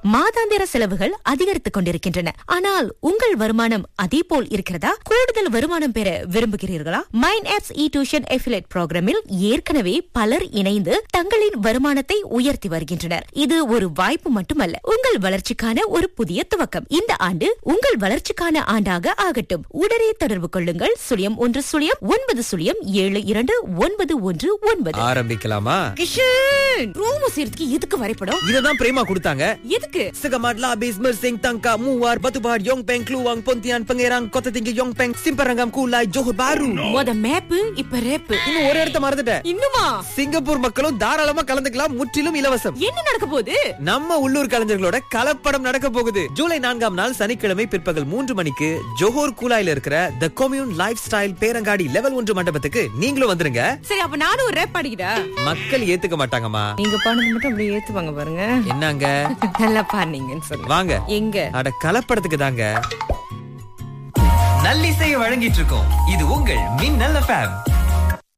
மாதாந்திர செலவுகள் அதிகரித்துக் கொண்டிருக்கின்றன. ஆனால் உங்கள் வருமானம் அதே போல் இருக்கிறதா? கூடுதல் வருமானம் பெற விரும்புகிறீர்களா? மைண்ட் ஆப்ஸ் டியூஷன் அஃபிலியேட் புரோகிராமில் ஏற்கனவே பலர் இணைந்து தங்களின் வருமானத்தை உயர்த்தி வருகின்றனர். இது ஒரு வாய்ப்பு மட்டுமல்ல, உங்கள் வளர்ச்சிக்கான ஒரு புதிய துவக்கம். இந்த ஆண்டு உங்கள் வளர்ச்சிக்கான ஆண்டாக ஆகட்டும். உடனே தொடர்பு கொள்ளுங்கள். 0110072919. ஆரம்பிக்கலாமா? கிஷன், ரூம் சேர்த்துக்கு எதுக்கு வரைபடம்? இததான் பிரேமா கொடுத்தாங்க. எதுக்கு? Segamat Labis Mersing Tangka Muar Batubahar Yongpeng Kluang Pontian Pangerang Kota Tinggi Yongpeng Simparangam Kulai Johor Bahru. மொத மேப் இப்ப ரேப். இன்னும் ஒரு இடத்தை மறந்துட்டேன். இன்னுமா? சிங்கப்பூர் மக்களும் தாராளமா கலந்துக்கலாம். முற்றிலும் இலவசம். என்ன நடக்க போகுது? நம்ம உள்ளூர் கலைஞர்களோட கலப்படம் நடக்க போகுது. ஜூலை 4ஆம் நாள் சனிக்கிழமை பிற்பகல் 3 மணிக்கு ஜோஹர் கூலாயில இருக்கிற தி கம்யூன் லைஃப் ஸ்டைல் பேரங்காடி லெவல் 1 மண்டபத்துக்கு நீங்களும் வந்துருங்க. சரி, அப்ப நானும் ஒரு ரேப் பாடிக்கிறா. மக்கள் ஏத்துக்க மாட்டாங்கம்மா. நீங்க பாடுறது மட்டும் அப்படியே ஏத்துவாங்க பாருங்க. என்னங்க நல்லா பாடுனீங்கன்னு சொல்லுங்க. வாங்க. எங்க? அட கலப்படத்துக்கு தாங்க. நல்லிசையை வழங்கிட்டு இருக்கோம். இது உங்கள் மின்னல் எஃப்எம்.